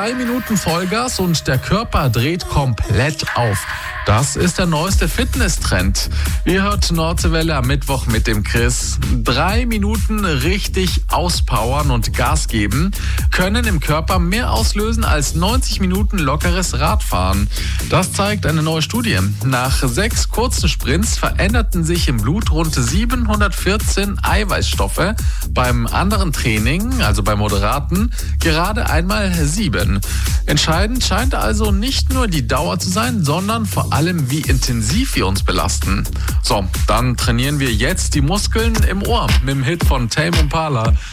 2 Minuten Vollgas und der Körper dreht komplett auf. Das ist der neueste Fitnesstrend. Ihr hört Nordseewelle am Mittwoch mit dem Chris. 3 Minuten richtig auspowern und Gas geben können im Körper mehr auslösen als 90 Minuten lockeres Radfahren. Das zeigt eine neue Studie. Nach 6 kurzen Sprints veränderten sich im Blut rund 714 Eiweißstoffe. Beim anderen Training, also beim moderaten, gerade einmal 7. Entscheidend scheint also nicht nur die Dauer zu sein, sondern vor allem, wie intensiv wir uns belasten. So, dann trainieren wir jetzt die Muskeln im Ohr mit dem Hit von Tame Impala.